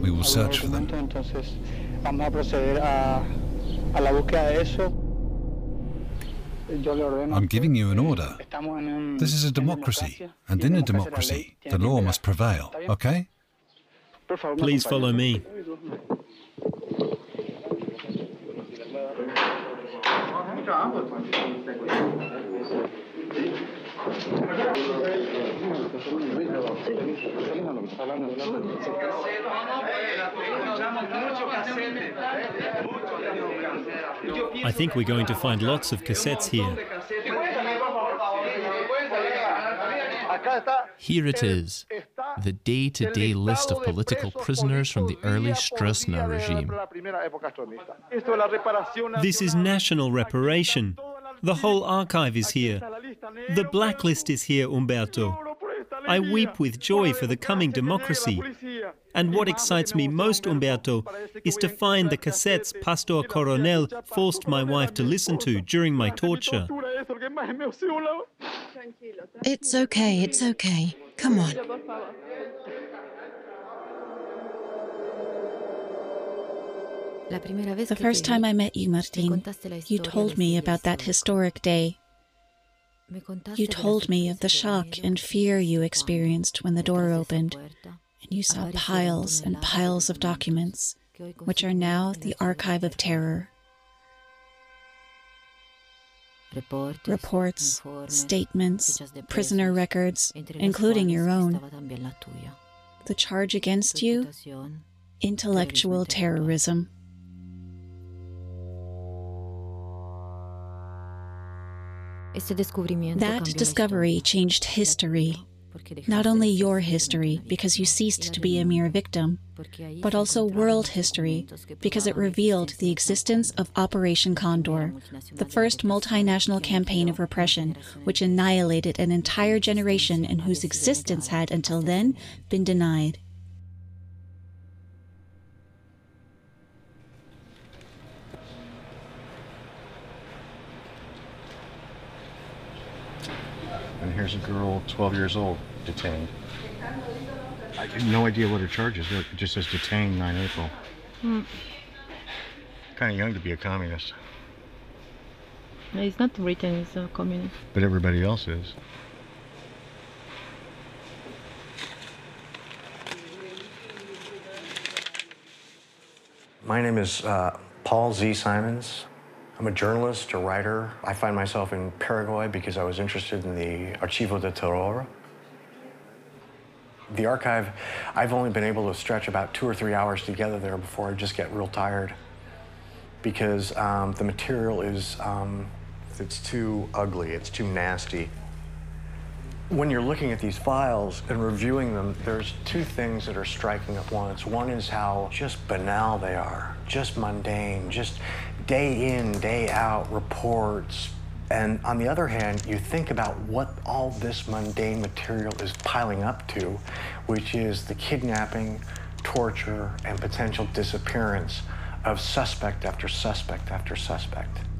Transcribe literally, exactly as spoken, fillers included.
We will search for them. I'm giving you an order. This is a democracy, and in a democracy, the law must prevail, okay? Please follow me. I think we're going to find lots of cassettes here. Here it is, the day-to-day list of political prisoners from the early Stroessner regime. This is national reparation. The whole archive is here. The blacklist is here, Umberto. I weep with joy for the coming democracy. And what excites me most, Umberto, is to find the cassettes Pastor Coronel forced my wife to listen to during my torture. It's okay, it's okay. Come on. The first time I met you, Martín, you told me about that historic day. You told me of the shock and fear you experienced when the door opened, and you saw piles and piles of documents, which are now the archive of terror. Reports, statements, prisoner records, including your own. The charge against you? Intellectual terrorism. That discovery changed history. Not only your history, because you ceased to be a mere victim, but also world history, because it revealed the existence of Operation Condor, the first multinational campaign of repression, which annihilated an entire generation and whose existence had, until then, been denied. And here's a girl, twelve years old, detained. I have no idea what her charge is. It just says detained nine April. Hmm. Kind of young to be a communist. No, he's not written he's a communist. But everybody else is. My name is uh, Paul Z. Simons. I'm a journalist, a writer. I find myself in Paraguay because I was interested in the Archivo de Terror. The archive, I've only been able to stretch about two or three hours together there before I just get real tired because um, the material is, um, it's too ugly, it's too nasty. When you're looking at these files and reviewing them, there's two things that are striking at once. One is how just banal they are, just mundane, just day in, day out reports. And on the other hand, you think about what all this mundane material is piling up to, which is the kidnapping, torture, and potential disappearance of suspect after suspect after suspect.